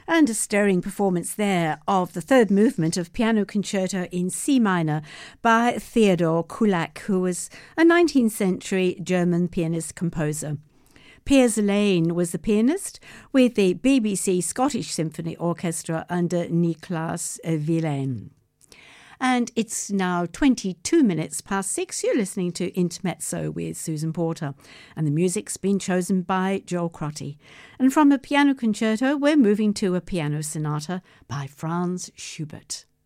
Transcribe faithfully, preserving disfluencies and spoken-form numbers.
And a stirring performance there of the third movement of Piano Concerto in C minor by Theodor Kullak, who was a nineteenth century German pianist-composer. Piers Lane was the pianist with the B B C Scottish Symphony Orchestra under Niklas Villain. And it's now twenty-two minutes past six. You're listening to Intermezzo with Susan Porter. And the music's been chosen by Joel Crotty. And from a piano concerto, we're moving to a piano sonata by Franz Schubert.